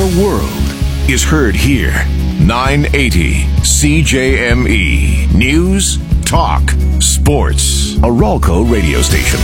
world is heard here. 980 CJME News, Talk, Sports. A Ralco radio station.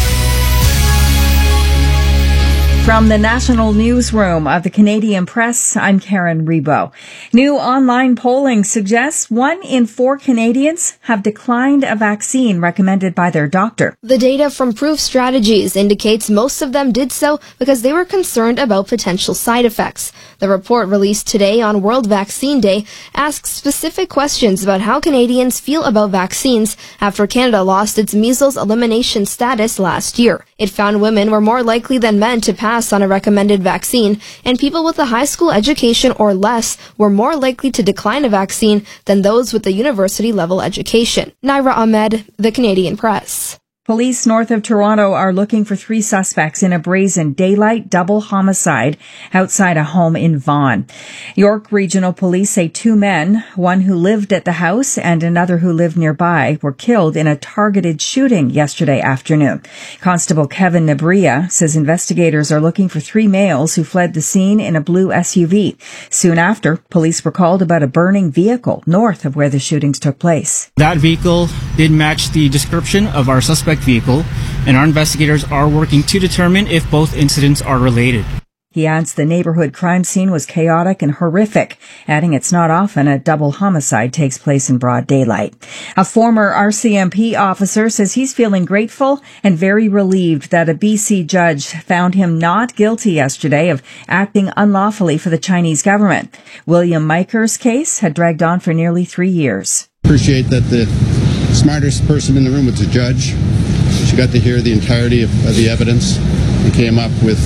From the National Newsroom of the Canadian Press, I'm Karen Rebo. New online polling suggests 1 in 4 Canadians have declined a vaccine recommended by their doctor. The data from Proof Strategies indicates most of them did so because they were concerned about potential side effects. The report released today on World Vaccine Day asks specific questions about how Canadians feel about vaccines after Canada lost its measles elimination status last year. It found women were more likely than men to pass on a recommended vaccine, and people with a high school education or less were more likely to decline a vaccine than those with a university-level education. Naira Ahmed, The Canadian Press. Police north of Toronto are looking for 3 suspects in a brazen daylight double homicide outside a home in Vaughan. York Regional Police say 2 men, one who lived at the house and another who lived nearby, were killed in a targeted shooting yesterday afternoon. Constable Kevin Nabria says investigators are looking for 3 males who fled the scene in a blue SUV. Soon after, police were called about a burning vehicle north of where the shootings took place. That vehicle did match the description of our suspect vehicle, and our investigators are working to determine if both incidents are related. He adds the neighborhood crime scene was chaotic and horrific, adding it's not often a double homicide takes place in broad daylight. A former RCMP officer says he's feeling grateful and very relieved that a BC judge found him not guilty yesterday of acting unlawfully for the Chinese government. William Miker's case had dragged on for nearly 3 years. Appreciate that the smartest person in the room was the judge. She got to hear the entirety of the evidence and came up with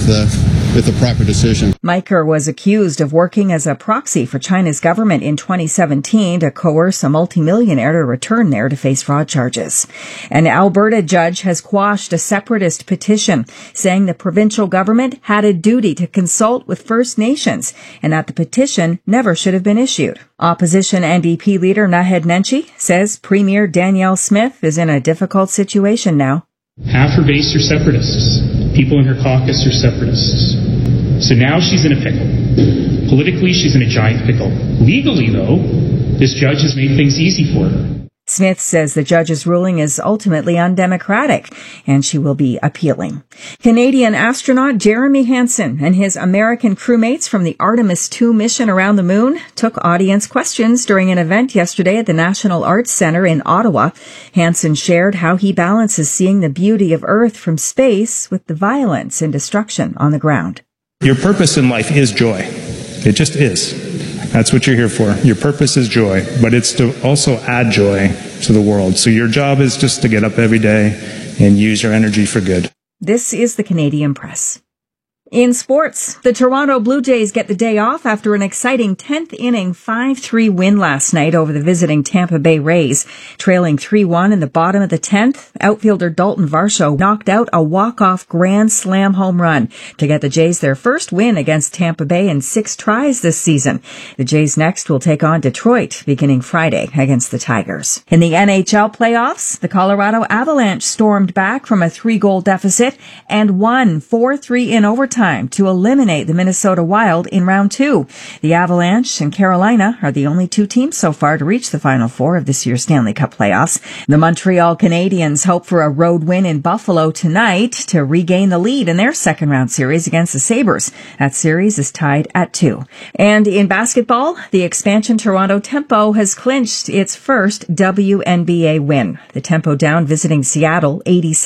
a proper decision. Miker was accused of working as a proxy for China's government in 2017 to coerce a multimillionaire to return there to face fraud charges. An Alberta judge has quashed a separatist petition saying the provincial government had a duty to consult with First Nations and that the petition never should have been issued. Opposition NDP leader Naheed Nenshi says Premier Danielle Smith is in a difficult situation now. Half her base are separatists. People in her caucus are separatists. So now she's in a pickle. Politically, she's in a giant pickle. Legally, though, this judge has made things easy for her. Smith says the judge's ruling is ultimately undemocratic, and she will be appealing. Canadian astronaut Jeremy Hansen and his American crewmates from the Artemis II mission around the moon took audience questions during an event yesterday at the National Arts Centre in Ottawa. Hansen shared how he balances seeing the beauty of Earth from space with the violence and destruction on the ground. Your purpose in life is joy. It just is. That's what you're here for. Your purpose is joy, but it's to also add joy to the world. So your job is just to get up every day and use your energy for good. This is the Canadian Press. In sports, the Toronto Blue Jays get the day off after an exciting 10th inning 5-3 win last night over the visiting Tampa Bay Rays. Trailing 3-1 in the bottom of the 10th, outfielder Dalton Varsho knocked out a walk-off grand slam home run to get the Jays their first win against Tampa Bay in 6 tries this season. The Jays next will take on Detroit beginning Friday against the Tigers. In the NHL playoffs, the Colorado Avalanche stormed back from a 3-goal deficit and won 4-3 in overtime to eliminate the Minnesota Wild in round 2. The Avalanche and Carolina are the only 2 teams so far to reach the Final Four of this year's Stanley Cup playoffs. The Montreal Canadiens hope for a road win in Buffalo tonight to regain the lead in their second-round series against the Sabres. That series is tied at 2. And in basketball, the expansion Toronto Tempo has clinched its first WNBA win. The Tempo down visiting Seattle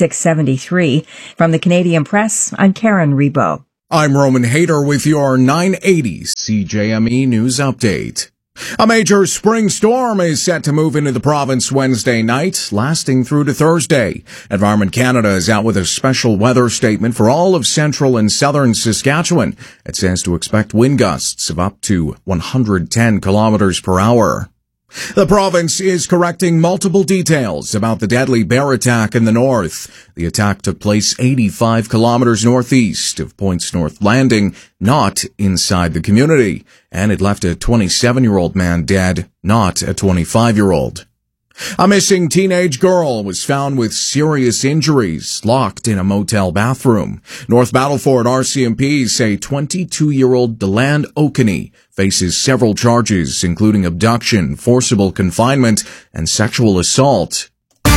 86-73. From the Canadian Press, I'm Karen Rebo. I'm Roman Hader with your 980 CJME News Update. A major spring storm is set to move into the province Wednesday night, lasting through to Thursday. Environment Canada is out with a special weather statement for all of central and southern Saskatchewan. It says to expect wind gusts of up to 110 kilometers per hour. The province is correcting multiple details about the deadly bear attack in the north. The attack took place 85 kilometers northeast of Points North Landing, not inside the community, and it left a 27-year-old man dead, not a 25-year-old. A missing teenage girl was found with serious injuries, locked in a motel bathroom. North Battleford RCMP say 22-year-old Deland Okaney faces several charges, including abduction, forcible confinement, and sexual assault.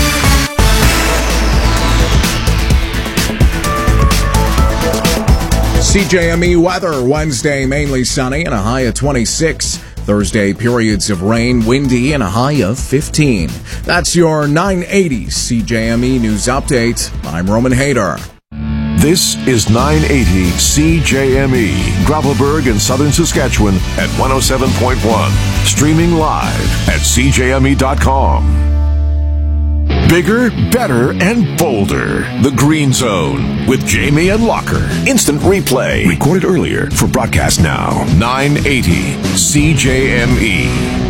CJME weather, Wednesday mainly sunny and a high of 26. Thursday, periods of rain, windy, and a high of 15. That's your 980 CJME News Update. I'm Roman Hayter. This is 980 CJME, Gravelbourg in southern Saskatchewan at 107.1. Streaming live at CJME.com. Bigger, better, and bolder. The Green Zone with Jamie and Locker. Instant replay. Recorded earlier for broadcast now. 980 CJME.